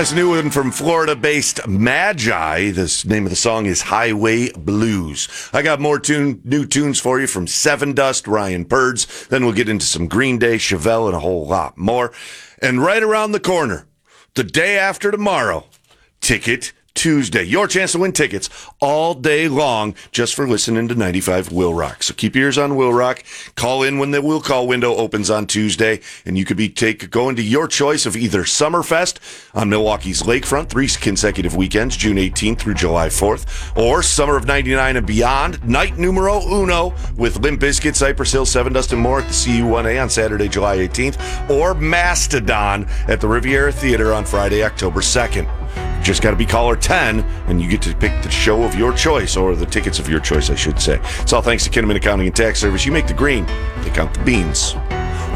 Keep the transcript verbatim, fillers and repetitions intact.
That's a new one from Florida-based Magi. The name of the song is Highway Blues. I got more tune, new tunes for you from Seven Dust, Ryan Birds. Then we'll get into some Green Day, Chevelle, and a whole lot more. And right around the corner, the day after tomorrow, Ticket Tuesday. Your chance to win tickets all day long just for listening to ninety-five Will Rock. So keep your ears on Will Rock. Call in when the Will Call window opens on Tuesday, and you could be take going to your choice of either Summerfest on Milwaukee's Lakefront, three consecutive weekends, June eighteenth through July fourth, or Summer of ninety-nine and beyond, night numero uno with Limp Bizkit, Cypress Hill, Seven Dust, and more at the C U one A on Saturday, July eighteenth, or Mastodon at the Riviera Theater on Friday, October second. Just got to be caller ten, and you get to pick the show of your choice, or the tickets of your choice, I should say. It's all thanks to Kinnaman Accounting and Tax Service. You make the green, they count the beans.